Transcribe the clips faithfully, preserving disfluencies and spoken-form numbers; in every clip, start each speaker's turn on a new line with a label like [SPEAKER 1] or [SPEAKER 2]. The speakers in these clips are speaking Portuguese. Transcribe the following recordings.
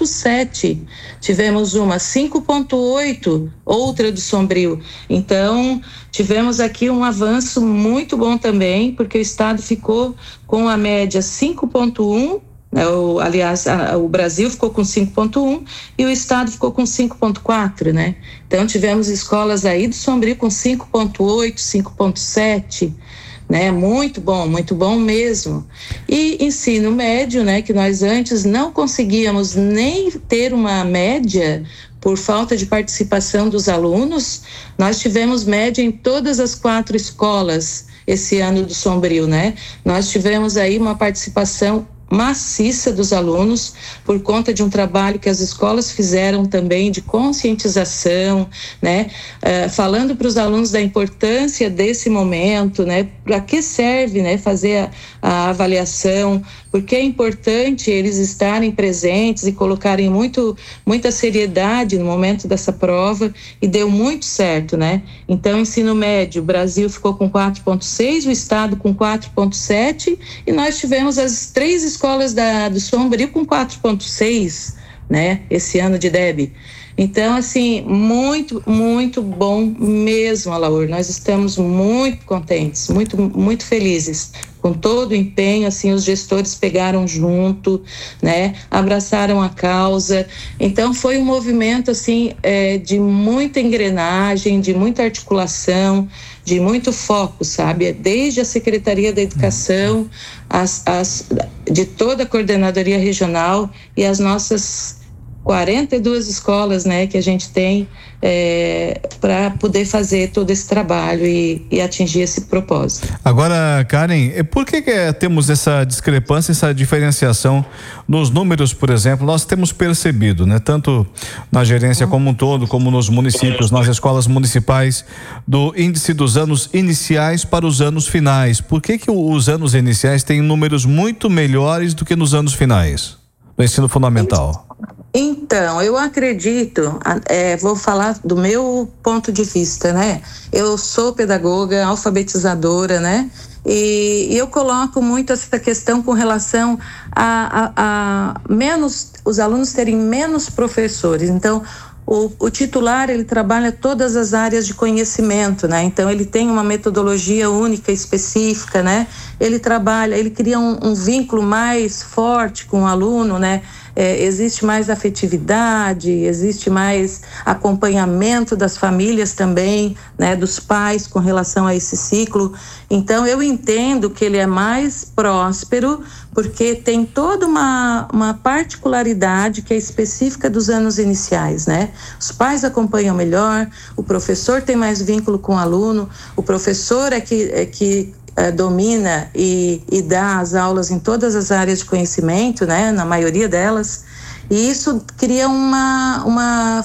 [SPEAKER 1] ponto sete. Tivemos uma cinco ponto oito, outra do Sombrio. Então, tivemos aqui um avanço muito bom também, porque o estado ficou com a média cinco ponto um, né, o, aliás, a, o Brasil ficou com cinco ponto um e o estado ficou com cinco ponto quatro, né? Então, tivemos escolas aí do Sombrio com cinco ponto oito, cinco ponto sete, né? Muito bom, muito bom mesmo. E ensino médio, né, que nós antes não conseguíamos nem ter uma média por falta de participação dos alunos, nós tivemos média em todas as quatro escolas esse ano do Sombrio, né? Nós tivemos aí uma participação maciça dos alunos por conta de um trabalho que as escolas fizeram também de conscientização, né? Uh, falando para os alunos da importância desse momento, né? Para que serve, né? Fazer a, a avaliação, porque é importante eles estarem presentes e colocarem muito, muita seriedade no momento dessa prova, e deu muito certo, né? Então, ensino médio, o Brasil ficou com quatro ponto seis, o estado com quatro ponto sete, e nós tivemos as três escolas da, do Sombrio com quatro ponto seis, né? Esse ano de D E B. Então, assim, muito, muito bom mesmo, Alaor. Nós estamos muito contentes, muito, muito felizes. Com todo o empenho, assim, os gestores pegaram junto, né? Abraçaram a causa. Então, foi um movimento, assim, é, de muita engrenagem, de muita articulação, de muito foco, sabe? Desde a Secretaria da Educação, as, as, de toda a coordenadoria regional e as nossas quarenta e duas escolas, né, que a gente tem é, para poder fazer todo esse trabalho e, e atingir esse propósito.
[SPEAKER 2] Agora, Karen, por que, que temos essa discrepância, essa diferenciação nos números, por exemplo? Nós temos percebido, né, tanto na gerência como um todo, como nos municípios, nas escolas municipais, do índice dos anos iniciais para os anos finais. Por que que os anos iniciais têm números muito melhores do que nos anos finais do ensino fundamental?
[SPEAKER 1] Então, eu acredito, é, vou falar do meu ponto de vista, né? Eu sou pedagoga, alfabetizadora, né? E, e eu coloco muito essa questão com relação a, a, a menos, os alunos terem menos professores. Então, O, o titular, ele trabalha todas as áreas de conhecimento, né? Então, ele tem uma metodologia única, específica, né? Ele trabalha, ele cria um, um vínculo mais forte com o aluno, né? É, existe mais afetividade, existe mais acompanhamento das famílias também, né? Dos pais com relação a esse ciclo. Então, eu entendo que ele é mais próspero, porque tem toda uma, uma particularidade que é específica dos anos iniciais, né? Os pais acompanham melhor, o professor tem mais vínculo com o aluno, o professor é que, é que é, domina e, e dá as aulas em todas as áreas de conhecimento, né? Na maioria delas, e isso cria uma, uma,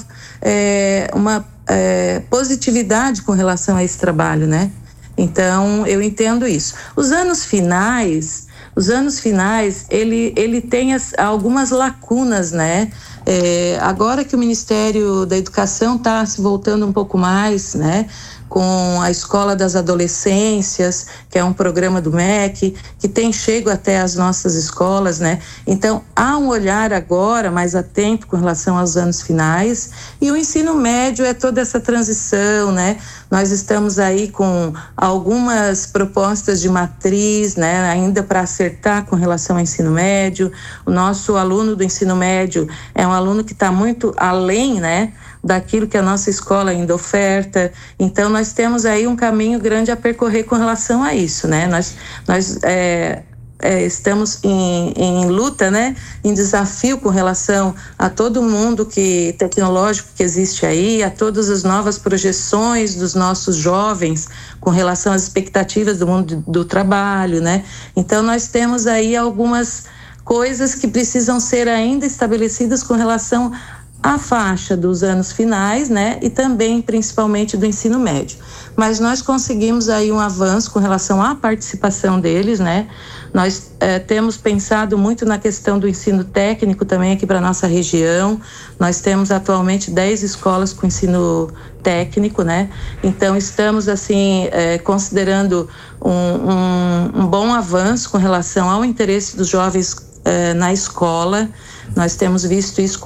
[SPEAKER 1] é, uma é, positividade com relação a esse trabalho, né? Então, eu entendo isso. Os anos finais... Os anos finais, ele, ele tem as, algumas lacunas, né? É, agora que o Ministério da Educação está se voltando um pouco mais, né? Com a Escola das Adolescências, que é um programa do M E C, que tem chego até as nossas escolas, né? Então, há um olhar agora mais atento com relação aos anos finais, e o ensino médio é toda essa transição, né? Nós estamos aí com algumas propostas de matriz, né? Ainda para acertar com relação ao ensino médio. O nosso aluno do ensino médio é um aluno que está muito além, né? Daquilo que a nossa escola ainda oferta. Então, nós temos aí um caminho grande a percorrer com relação a isso, né? Nós, nós é, é, estamos em, em luta, né? Em desafio com relação a todo mundo que, tecnológico que existe aí, a todas as novas projeções dos nossos jovens com relação às expectativas do mundo do, do trabalho, né? Então, nós temos aí algumas coisas que precisam ser ainda estabelecidas com relação a faixa dos anos finais, né, e também principalmente do ensino médio. Mas nós conseguimos aí um avanço com relação à participação deles, né? Nós eh, temos pensado muito na questão do ensino técnico também aqui para nossa região. Nós temos atualmente dez escolas com ensino técnico, né? Então estamos assim eh, considerando um, um, um bom avanço com relação ao interesse dos jovens eh, na escola. Nós temos visto isso